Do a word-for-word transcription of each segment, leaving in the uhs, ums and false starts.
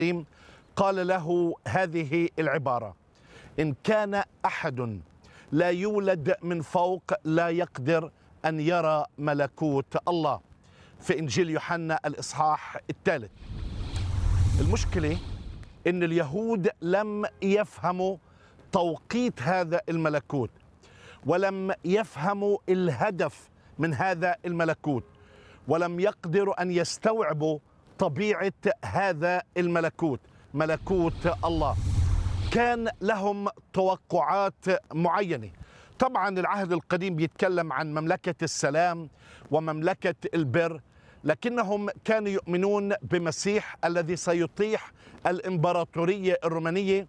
الكريم قال له هذه العبارة: إن كان أحد لا يولد من فوق لا يقدر أن يرى ملكوت الله، في إنجيل يوحنا الإصحاح الثالث. المشكلة إن اليهود لم يفهموا توقيت هذا الملكوت، ولم يفهموا الهدف من هذا الملكوت، ولم يقدروا أن يستوعبوا طبيعة هذا الملكوت، ملكوت الله. كان لهم توقعات معينة. طبعا العهد القديم بيتكلم عن مملكة السلام ومملكة البر، لكنهم كانوا يؤمنون بمسيح الذي سيطيح الإمبراطورية الرومانية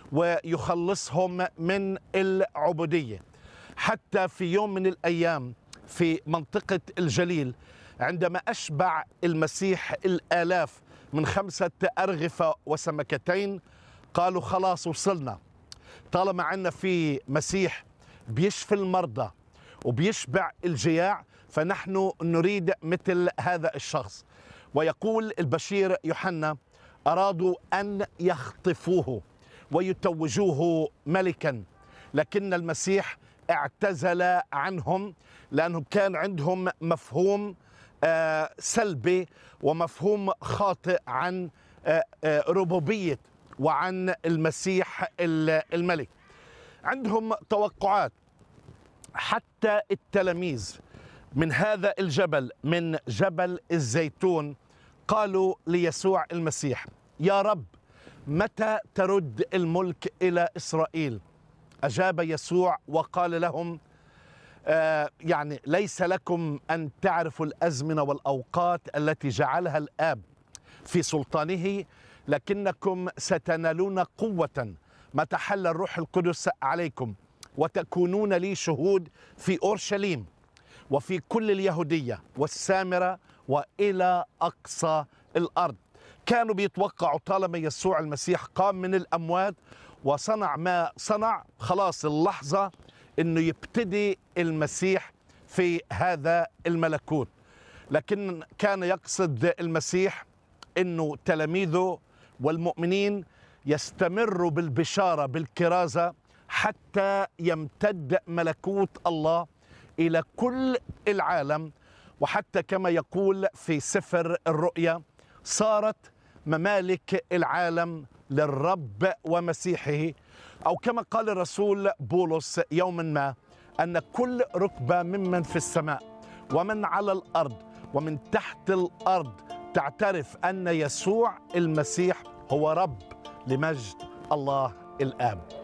ويخلصهم من العبودية. حتى في يوم من الأيام في منطقة الجليل، عندما أشبع المسيح الآلاف من خمسة أرغفة وسمكتين، قالوا خلاص وصلنا، طالما عندنا في مسيح بيشفي المرضى وبيشبع الجياع، فنحن نريد مثل هذا الشخص. ويقول البشير يوحنا: أرادوا أن يخطفوه ويتوجوه ملكا، لكن المسيح اعتزل عنهم، لأنه كان عندهم مفهوم سلبي ومفهوم خاطئ عن ربوبية وعن المسيح الملك. عندهم توقعات. حتى التلاميذ من هذا الجبل، من جبل الزيتون، قالوا ليسوع المسيح: يا رب، متى ترد الملك إلى إسرائيل؟ أجاب يسوع وقال لهم: آه يعني ليس لكم أن تعرفوا الأزمنة والأوقات التي جعلها الآب في سلطانه، لكنكم ستنالون قوة متى حل الروح القدس عليكم، وتكونون لي شهود في أورشليم وفي كل اليهودية والسامرة وإلى أقصى الأرض. كانوا بيتوقعوا طالما يسوع المسيح قام من الأموات وصنع ما صنع، خلاص اللحظة إنه يبتدي المسيح في هذا الملكوت. لكن كان يقصد المسيح إنه تلاميذه والمؤمنين يستمروا بالبشارة بالكرازة حتى يمتد ملكوت الله إلى كل العالم. وحتى كما يقول في سفر الرؤيا: صارت ممالك العالم للرب ومسيحه، أو كما قال الرسول بولس يوما ما: أن كل ركبة ممن في السماء ومن على الأرض ومن تحت الأرض تعترف أن يسوع المسيح هو رب، لمجد الله الآب.